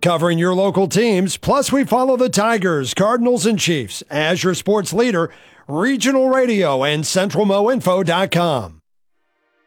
Covering your local teams, plus we follow the Tigers, Cardinals, and Chiefs. As your sports leader, Regional Radio and CentralMoInfo.com.